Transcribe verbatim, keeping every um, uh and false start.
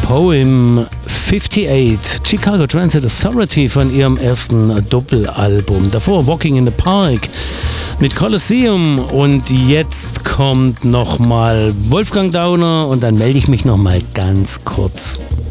Poem achtundfünfzig, Chicago Transit Authority von ihrem ersten Doppelalbum. Davor Walking in the Park mit Colosseum und jetzt kommt nochmal Wolfgang Dauner und dann melde ich mich nochmal ganz kurz.